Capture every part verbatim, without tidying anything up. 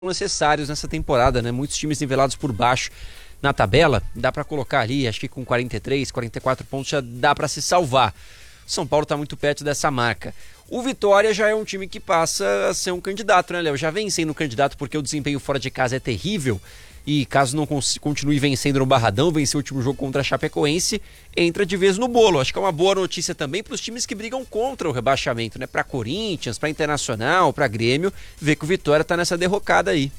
necessários nessa temporada, né? Muitos times nivelados por baixo na tabela, dá para colocar ali, acho que com quarenta e três, quarenta e quatro pontos já dá para se salvar. São Paulo está muito perto dessa marca. O Vitória já é um time que passa a ser um candidato, né, Léo? Já vem sendo um candidato porque o desempenho fora de casa é terrível e caso não continue vencendo no Barradão, vencer o último jogo contra a Chapecoense, entra de vez no bolo. Acho que é uma boa notícia também para os times que brigam contra o rebaixamento, né? Para Corinthians, para Internacional, para Grêmio, ver que o Vitória está nessa derrocada aí.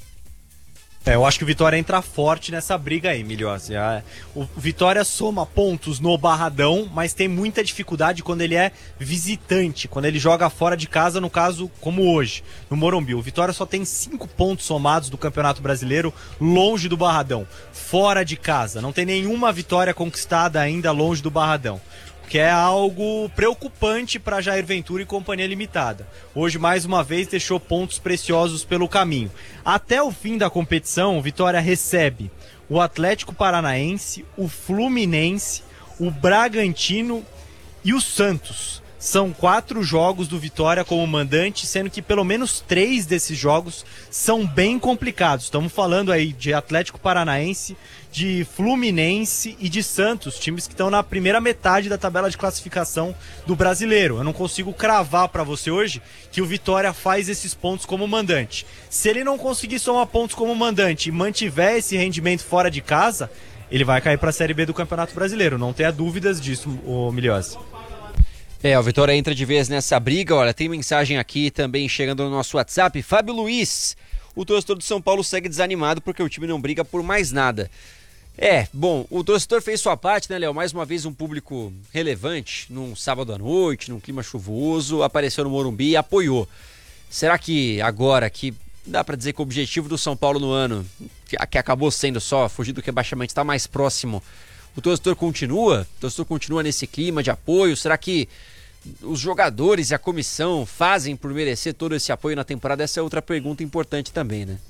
É, eu acho que o Vitória entra forte nessa briga aí, Milhões. O Vitória soma pontos no Barradão, mas tem muita dificuldade quando ele é visitante, quando ele joga fora de casa, no caso, como hoje, no Morumbi. O Vitória só tem cinco pontos somados do Campeonato Brasileiro longe do Barradão, fora de casa. Não tem nenhuma vitória conquistada ainda longe do Barradão, que é algo preocupante para Jair Ventura e Companhia Limitada. Hoje, mais uma vez, deixou pontos preciosos pelo caminho. Até o fim da competição, o Vitória recebe o Atlético Paranaense, o Fluminense, o Bragantino e o Santos. São quatro jogos do Vitória como mandante, sendo que pelo menos três desses jogos são bem complicados. Estamos falando aí de Atlético Paranaense, de Fluminense e de Santos, times que estão na primeira metade da tabela de classificação do Brasileiro. Eu não consigo cravar para você hoje que o Vitória faz esses pontos como mandante. Se ele não conseguir somar pontos como mandante e mantiver esse rendimento fora de casa, ele vai cair para a Série B do Campeonato Brasileiro. Não tenha dúvidas disso, ô Milhões. É, o Vitória entra de vez nessa briga. Olha, tem mensagem aqui também chegando no nosso WhatsApp. Fábio Luiz, o torcedor do São Paulo segue desanimado porque o time não briga por mais nada. É, bom, o torcedor fez sua parte, né, Léo? Mais uma vez um público relevante, num sábado à noite, num clima chuvoso, apareceu no Morumbi e apoiou. Será que agora que dá pra dizer que o objetivo do São Paulo no ano, que, que acabou sendo só fugir do rebaixamento, está mais próximo, o torcedor continua? O torcedor continua nesse clima de apoio? Será que os jogadores e a comissão fazem por merecer todo esse apoio na temporada? Essa é outra pergunta importante também, né?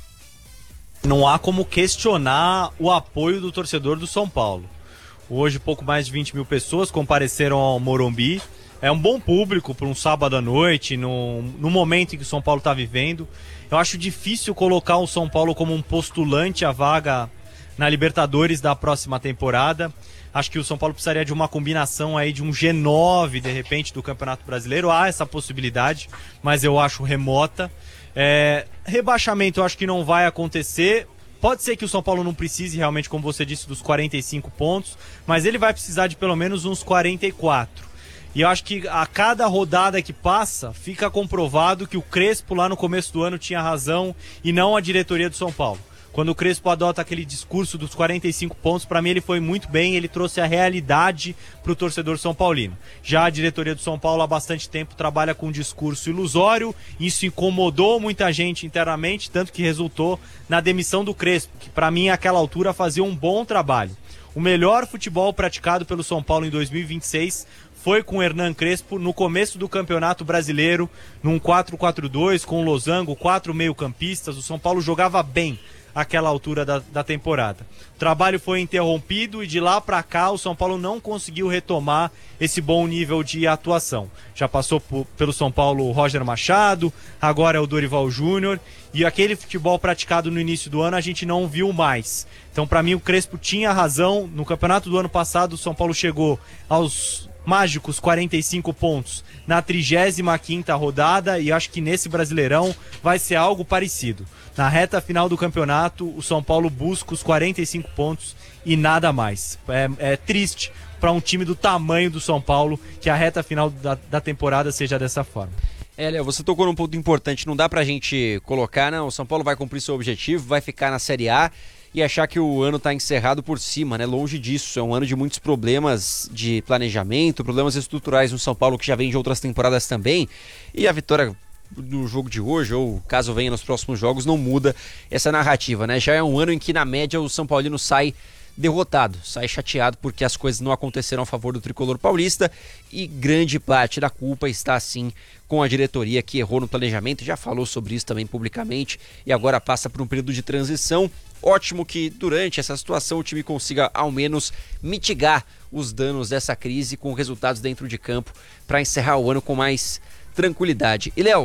Não há como questionar o apoio do torcedor do São Paulo. Hoje, pouco mais de vinte mil pessoas compareceram ao Morumbi. É um bom público para um sábado à noite, no, no momento em que o São Paulo está vivendo. Eu acho difícil colocar o São Paulo como um postulante à vaga na Libertadores da próxima temporada. Acho que o São Paulo precisaria de uma combinação aí de um G nove, de repente, do Campeonato Brasileiro. Há essa possibilidade, mas eu acho remota. É, rebaixamento eu acho que não vai acontecer. Pode ser que o São Paulo não precise realmente, como você disse, dos quarenta e cinco pontos, mas ele vai precisar de pelo menos uns quarenta e quatro. E eu acho que a cada rodada que passa, fica comprovado que o Crespo lá no começo do ano tinha razão e não a diretoria do São Paulo. Quando o Crespo adota aquele discurso dos quarenta e cinco pontos, para mim ele foi muito bem, ele trouxe a realidade para o torcedor são paulino. Já a diretoria do São Paulo há bastante tempo trabalha com um discurso ilusório, isso incomodou muita gente internamente, tanto que resultou na demissão do Crespo, que para mim àquela altura fazia um bom trabalho. O melhor futebol praticado pelo São Paulo em dois mil e vinte e seis foi com o Hernan Crespo no começo do Campeonato Brasileiro, num quatro quatro dois, com o Losango, quatro meio-campistas. O São Paulo jogava bem aquela altura da, da temporada. O trabalho foi interrompido e de lá para cá o São Paulo não conseguiu retomar esse bom nível de atuação. Já passou por, pelo São Paulo o Roger Machado, agora é o Dorival Júnior, e aquele futebol praticado no início do ano a gente não viu mais. Então, para mim, o Crespo tinha razão. No campeonato do ano passado, o São Paulo chegou aos mágicos quarenta e cinco pontos na trigésima quinta rodada, e acho que nesse Brasileirão vai ser algo parecido. Na reta final do campeonato, o São Paulo busca os quarenta e cinco pontos e nada mais. É, é triste para um time do tamanho do São Paulo que a reta final da, da temporada seja dessa forma. É, Léo, você tocou num ponto importante, não dá pra gente colocar, não, o São Paulo vai cumprir seu objetivo, vai ficar na Série A e achar que o ano tá encerrado por cima, né? Longe disso, é um ano de muitos problemas de planejamento, problemas estruturais no São Paulo que já vem de outras temporadas também, e a vitória no jogo de hoje, ou caso venha nos próximos jogos, não muda essa narrativa, né? Já é um ano em que na média o São Paulino sai derrotado, sai chateado porque as coisas não aconteceram a favor do tricolor paulista, e grande parte da culpa está sim com a diretoria que errou no planejamento, já falou sobre isso também publicamente e agora passa por um período de transição. Ótimo que durante essa situação o time consiga ao menos mitigar os danos dessa crise com resultados dentro de campo para encerrar o ano com mais tranquilidade. E Léo,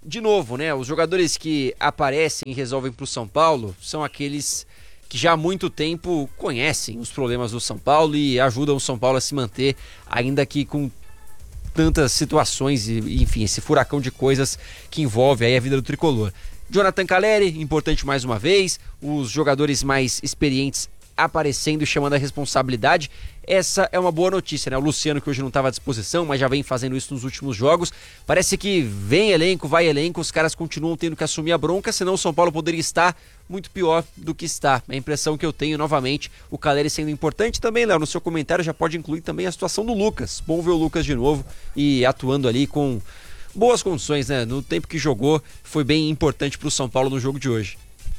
de novo, né, os jogadores que aparecem e resolvem para o São Paulo são aqueles que já há muito tempo conhecem os problemas do São Paulo e ajudam o São Paulo a se manter, ainda que com tantas situações e, enfim, esse furacão de coisas que envolve aí a vida do tricolor. Jonathan Calleri, importante mais uma vez, os jogadores mais experientes aparecendo e chamando a responsabilidade. Essa é uma boa notícia, né? O Luciano, que hoje não estava à disposição, mas já vem fazendo isso nos últimos jogos. Parece que vem elenco, vai elenco, os caras continuam tendo que assumir a bronca, senão o São Paulo poderia estar muito pior do que está. É a impressão que eu tenho, novamente, o Calleri sendo importante também, Léo, no seu comentário já pode incluir também a situação do Lucas. Bom ver o Lucas de novo e atuando ali com boas condições, né? No tempo que jogou, foi bem importante para o São Paulo no jogo de hoje.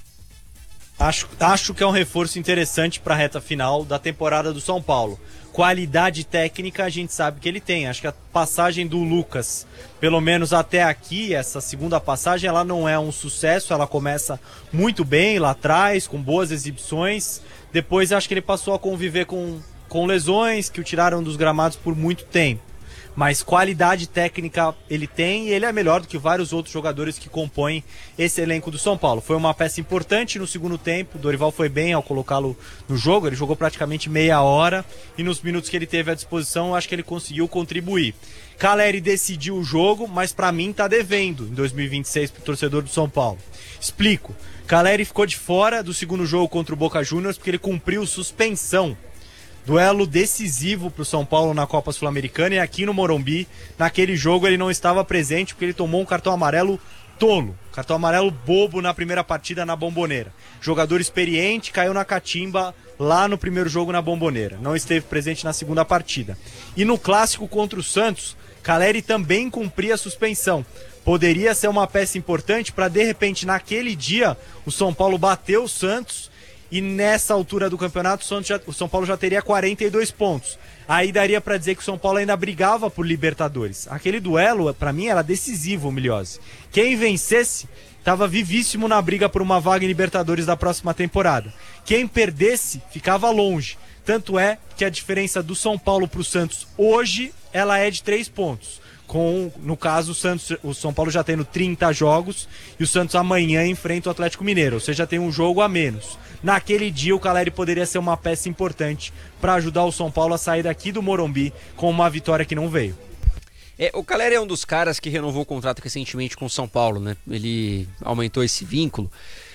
Acho, acho que é um reforço interessante para a reta final da temporada do São Paulo. Qualidade técnica a gente sabe que ele tem. Acho que a passagem do Lucas, pelo menos até aqui, essa segunda passagem, ela não é um sucesso. Ela começa muito bem lá atrás, com boas exibições. Depois acho que ele passou a conviver com, com lesões que o tiraram dos gramados por muito tempo. Mas qualidade técnica ele tem e ele é melhor do que vários outros jogadores que compõem esse elenco do São Paulo. Foi uma peça importante no segundo tempo, o Dorival foi bem ao colocá-lo no jogo, ele jogou praticamente meia hora e nos minutos que ele teve à disposição, eu acho que ele conseguiu contribuir. Calleri decidiu o jogo, mas pra mim tá devendo em dois mil e vinte e seis pro torcedor do São Paulo. Explico. Calleri ficou de fora do segundo jogo contra o Boca Juniors porque ele cumpriu suspensão. Duelo decisivo para o São Paulo na Copa Sul-Americana e aqui no Morumbi, naquele jogo ele não estava presente porque ele tomou um cartão amarelo tolo, cartão amarelo bobo na primeira partida na Bombonera. Jogador experiente, caiu na catimba lá no primeiro jogo na Bombonera, não esteve presente na segunda partida. E no clássico contra o Santos, Calleri também cumpria a suspensão. Poderia ser uma peça importante para de repente naquele dia o São Paulo bater o Santos. E nessa altura do campeonato, o São Paulo já teria quarenta e dois pontos. Aí daria pra dizer que o São Paulo ainda brigava por Libertadores. Aquele duelo, pra mim, era decisivo, Milhose. Quem vencesse, estava vivíssimo na briga por uma vaga em Libertadores da próxima temporada. Quem perdesse, ficava longe. Tanto é que a diferença do São Paulo pro Santos hoje, ela é de três pontos. Com, no caso, o, Santos, o São Paulo já tendo trinta jogos e o Santos amanhã enfrenta o Atlético Mineiro, ou seja, tem um jogo a menos. Naquele dia o Calleri poderia ser uma peça importante para ajudar o São Paulo a sair daqui do Morumbi com uma vitória que não veio. É, o Calleri é um dos caras que renovou o contrato recentemente com o São Paulo, né? Ele aumentou esse vínculo.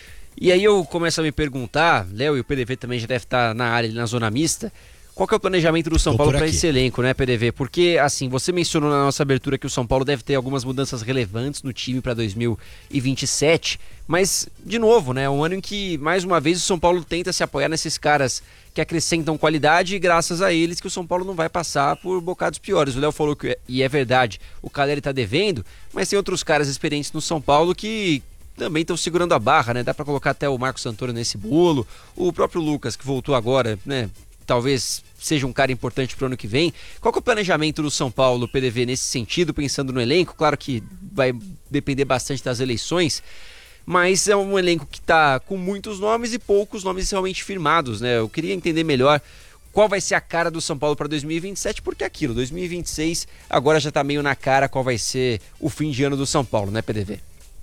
E aí eu começo a me perguntar, Léo e o P D V também já deve estar na área, na zona mista, qual que é o planejamento do São Tô Paulo para esse elenco, né, P D V? Porque, assim, você mencionou na nossa abertura que o São Paulo deve ter algumas mudanças relevantes no time para dois mil e vinte e sete, mas, de novo, né, é um ano em que, mais uma vez, o São Paulo tenta se apoiar nesses caras que acrescentam qualidade e graças a eles que o São Paulo não vai passar por bocados piores. O Léo falou que, e é verdade, o Calleri tá devendo, mas tem outros caras experientes no São Paulo que também estão segurando a barra, né? Dá para colocar até o Marcos Santoro nesse bolo, o próprio Lucas, que voltou agora, né? Talvez seja um cara importante para o ano que vem. Qual que é o planejamento do São Paulo, P D V, nesse sentido, pensando no elenco? Claro que vai depender bastante das eleições, mas é um elenco que está com muitos nomes e poucos nomes realmente firmados, né? Eu queria entender melhor qual vai ser a cara do São Paulo para dois mil e vinte e sete, porque é aquilo, dois mil e vinte e seis agora já está meio na cara qual vai ser o fim de ano do São Paulo, né, P D V?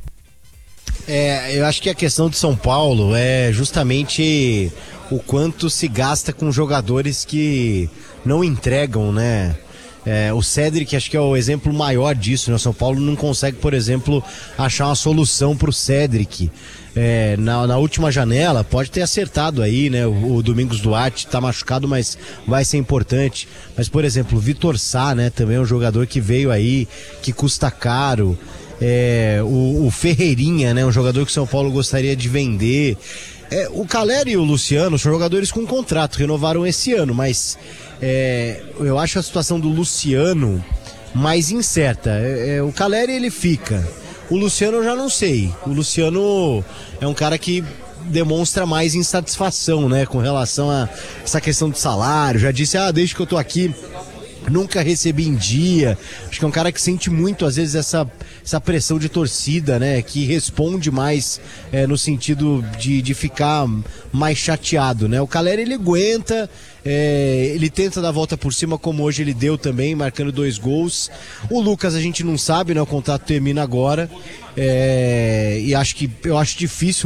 É, eu acho que a questão de São Paulo é justamente o quanto se gasta com jogadores que não entregam, né? É, o Cédric acho que é o exemplo maior disso, né? O São Paulo não consegue, por exemplo, achar uma solução para o Cédric. É, na, na última janela, pode ter acertado aí, né? O, o Domingos Duarte tá machucado, mas vai ser importante. Mas, por exemplo, o Vitor Sá, né? Também é um jogador que veio aí, que custa caro. É, o, o Ferreirinha, né? Um jogador que o São Paulo gostaria de vender. É, o Calleri e o Luciano são jogadores com contrato, renovaram esse ano, mas é, eu acho a situação do Luciano mais incerta. É, é, o Calleri ele fica, o Luciano eu já não sei. O Luciano é um cara que demonstra mais insatisfação, né, com relação a essa questão de salário. Já disse, ah, desde que eu tô aqui nunca recebi em dia. Acho que é um cara que sente muito, às vezes, essa, essa pressão de torcida, né? Que responde mais é, no sentido de, de ficar mais chateado, né? O Calleri, ele aguenta, é, ele tenta dar a volta por cima, como hoje ele deu também, marcando dois gols. O Lucas a gente não sabe, né? O contrato termina agora. É, e acho que eu acho difícil